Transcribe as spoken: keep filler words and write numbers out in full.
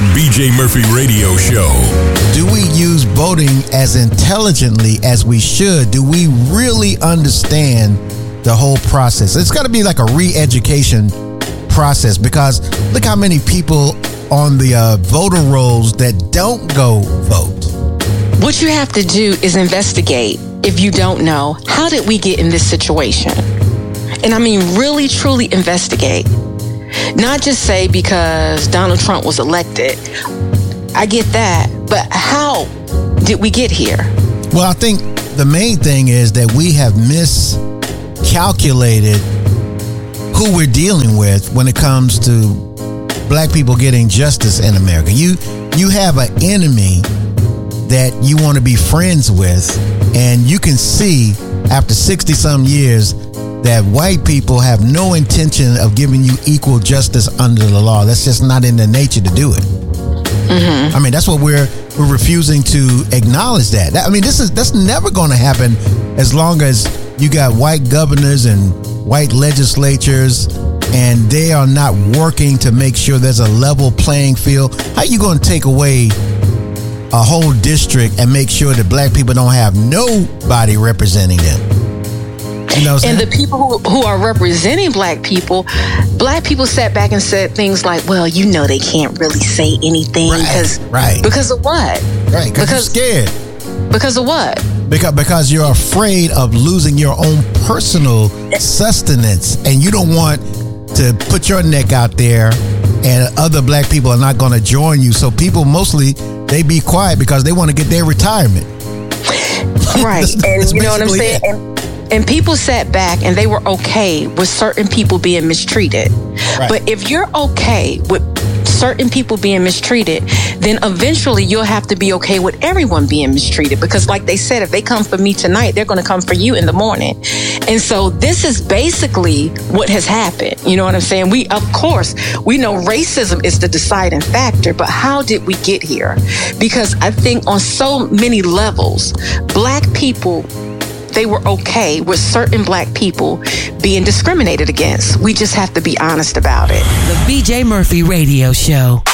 B J Murphy Radio Show. Do we use voting as intelligently as we should? Do we really understand the whole process? It's got to be like a re-education process, because look how many people on the uh, voter rolls that don't go vote. What you have to do is investigate. If you don't know, how did we get in this situation? And I mean, really, truly investigate. Not just say because Donald Trump was elected. I get that. But how did we get here? Well, I think the main thing is that we have miscalculated who we're dealing with when it comes to black people getting justice in America. You you have an enemy that you want to be friends with, and you can see after sixty some years that white people have no intention of giving you equal justice under the law. That's just not in their nature to do it. Mm-hmm. I mean, that's what we're we're refusing to acknowledge that. I mean, this is that's never going to happen as long as you got white governors and white legislatures, and they are not working to make sure there's a level playing field. How you going to take away a whole district and make sure that black people don't have nobody representing them? You know what I'm and saying? the people who, who are representing black people, black people sat back and said things like, well, you know, they can't really say anything because right, right. because of what? Right, because you're scared. Because of what? Because, because you're afraid of losing your own personal sustenance, and you don't want to put your neck out there and other black people are not going to join you. So people mostly, they be quiet because they want to get their retirement. Right. that's, and that's you know what I'm saying? it. And, and people sat back and they were okay with certain people being mistreated. Right. But if you're okay with certain people being mistreated, then eventually you'll have to be okay with everyone being mistreated. Because like they said, if they come for me tonight, they're going to come for you in the morning. And so this is basically what has happened. You know what I'm saying? We, of course, we know racism is the deciding factor, but how did we get here? Because I think on so many levels, black people, they were okay with certain black people being discriminated against. We just have to be honest about it. The B J Murphy Radio Show.